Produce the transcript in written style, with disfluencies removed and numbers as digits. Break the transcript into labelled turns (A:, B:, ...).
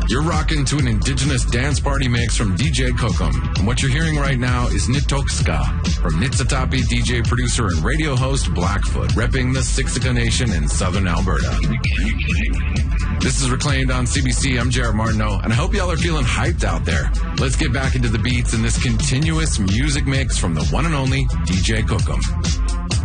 A: You're rocking to an indigenous dance party mix from DJ Kokum. And what you're hearing right now is Nitokska from Nitsatapi DJ producer and radio host Blackfoot, repping the Siksika Nation in southern Alberta. This is Reclaimed on CBC. I'm Jared Martineau, and I hope y'all are feeling hyped out there. Let's get back into the beats in this continuous music mix from the one and only DJ Kokum.